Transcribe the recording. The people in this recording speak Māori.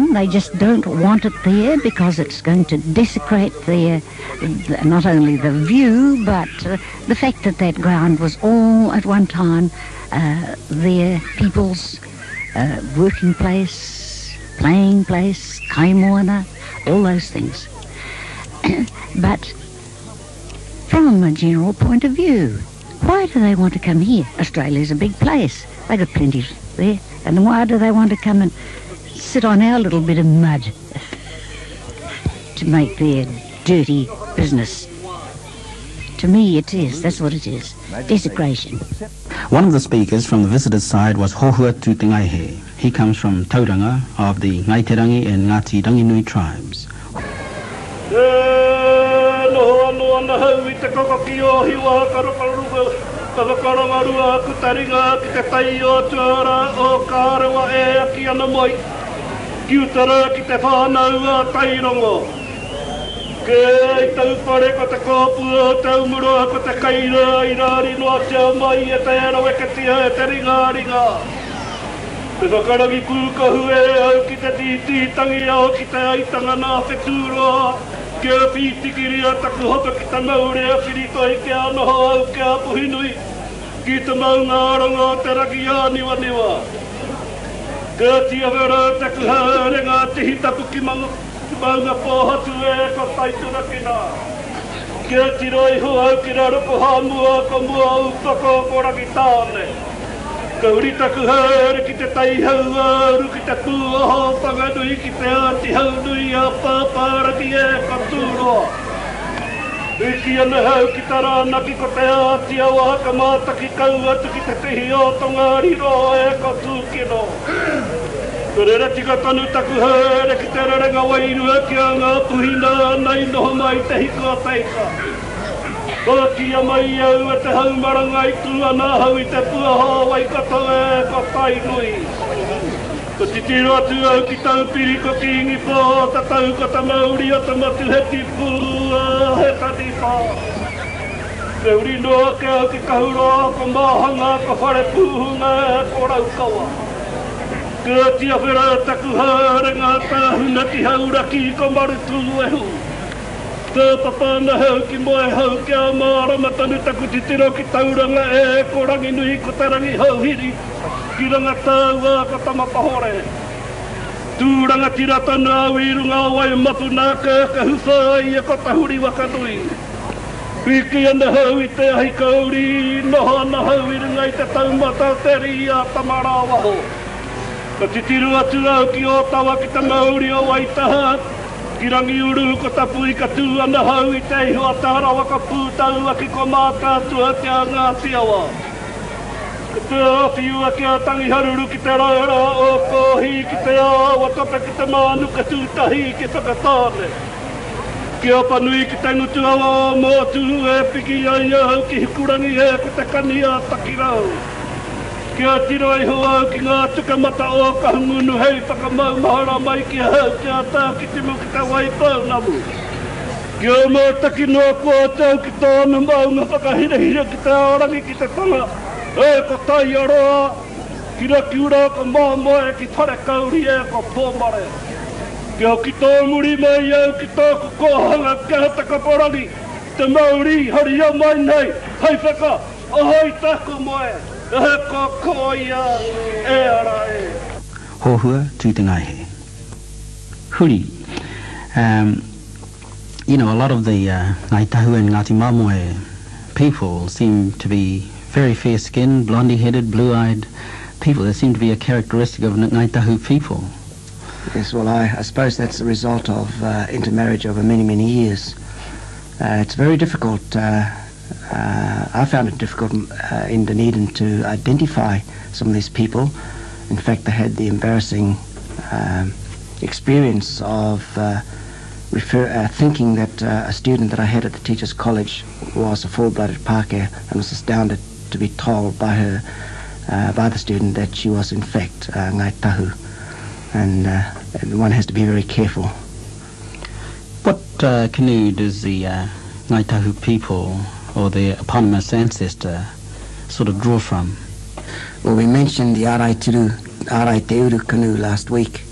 ground. They just don't want it there because it's going to desecrate not only the view, but the fact that ground was all at one time their people's working place, playing place, kaimoana, all those things. But from a general point of view, why do they want to come here? Australia's a big place. They got plenty there. And why do they want to come and sit on our little bit of mud to make their dirty business? To me it is, that's what it is, desecration. One of the speakers from the visitors' side was Hohua Tutingaihe. He comes from Tauranga of the Ngaiterangi and Ngati Ranginui tribes. Kakakaramaru aku taringa ki te tai o tuara o kārewa e aki ana mai. Ki utara ki te whānau a tairongo. Ke i tau pare ko te kōpu o tau muro ko te kaira i rāri noa tia mai e te era weketia e te ringa. Te whakarangi kūkahu e au ki te titi au ki te aitanga nā whetūroa. Kia whitikiri a taku hopa ki ta maure a whirikoi kia noho au kia puhinui. Ki te maunga aronga te raki a niwa. Kia tia vera taku haerenga te hitapu ki maunga pōhatu e ko taituna ki nā. Kia tiroi ho au ki raro ko hāmua ko mua upako ko raki tāne. Kauri taku haere ki te taihau aru ki te tūaho panganui ki te ati haunui a pāpāraki e katūroa. Iki ana hau ki ta rānaki ko te ati au haka māta ki kau atu ki te tehi o tongari roa e katūkino. Kurera tika tanu taku haere ki te rerenga wairua ki a ngā puhina nei noho mai te hiko teika. Ko kia mai au e te haumaranga i tu ana hau I te puaha wai kato e ka tainui. Ko titiro atu au ki tau piri ko ki ingi pō, ta tau ko ta mauri o ta matu he ti pūa he tati pā. Te uri noa ke au ki kahuroa ko mahanga ko whare pūhunga e ko raukawa. Kia tia whera taku haerenga ta huna ki hauraki ko marutu e hu. Te papana hau ki moe hau kia mārama tanu taku titiro ki tauranga e ko rangi nui ko te rangi hauhiri ki ranga tāua ka tamapahore. Tūranga tira tanu au I runga wai matu nā ka husai e ko tahuri wakanui. Piki ana hau I te ahi kauri noho ana hau I runga I te taumata te ria tamara waho. Ka titiru atu au ki o tawa ki te mauri o Waitaha. Ki rangi uru ko tapu I ka tū ana hau I te iho a tāra waka pūtau aki ko mātātua te a Ngāti awa. Ka te awhiua ki a tangi haruru ki te raera o kohi ki te awa tope ki te mānu ka tūtahi ki whakatāne. Ki a panui ki te ngutu awa o mōtu e piki ai au ki hikurangi e ko te kani a takirau. Kia tiro I ho au ki ngā tukamata o ka hungunu hei whakamau mahara mai ki hau kia tau ki timu ki te waipau namu. Kia mātaki noa kua tau ki tōna maunga whakahirehire ki te aorangi ki te tanga. E ko tai aroa, ki raki ura ko māmoe ki whare kauri e ko pōmare. Kia ki tō muri mai au ki tōku kohanga kia taka porangi. Te mauri hari a mai nei, hei whaka, ahoi tako moe. Hohua Tutingaihe. Huri. You know, a lot of the Ngai Tahu and Ngati Mamoe people seem to be very fair-skinned, blondie-headed, blue-eyed people. That seem to be a characteristic of Ngai Tahu people. Yes, well, I suppose that's the result of intermarriage over many, many years. It's very difficult. I found it difficult in Dunedin to identify some of these people. In fact, I had the embarrassing experience of thinking that a student that I had at the Teachers College was a full-blooded Pākehā, and was astounded to be told by her, by the student, that she was in fact Ngai Tahu. And one has to be very careful. What canoe does the Ngai Tahu people or their eponymous ancestor sort of draw from? Well, we mentioned the Arai Te Uru canoe last week,